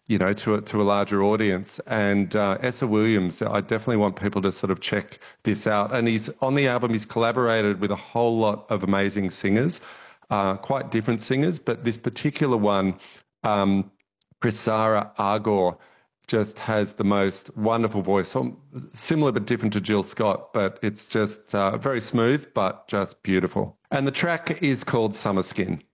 to a larger audience. And Essa Williams, I definitely want people to sort of check this out. And he's on the album, he's collaborated with a whole lot of amazing singers, quite different singers, but this particular one, Prisara Agor, just has the most wonderful voice, similar but different to Jill Scott, but it's just very smooth, but just beautiful. And the track is called Summer Skin.